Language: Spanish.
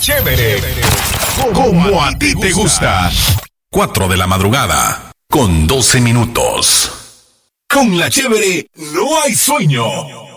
Chévere. Como a ti te gusta. 4 de la madrugada, con 12 minutos. Con La Chévere no hay sueño.